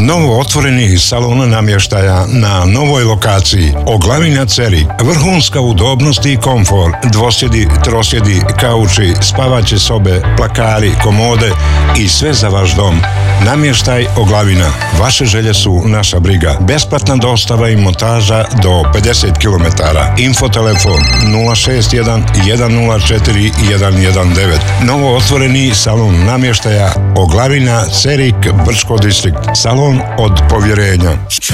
Novo otvoreni salon namještaja na novoj lokaciji. Oglavina Cerik. Vrhunska udobnost i komfor. Dvosjedi, trosjedi, kauči, spavaće sobe, plakari, komode i sve za vaš dom. Namještaj Oglavina. Vaše želje su naša briga. Besplatna dostava i montaža do 50 km. Infotelefon 061 104 119. Novo otvoreni salon namještaja Oglavina, Cerik, Brčko distrikt. Salon od povjerenja.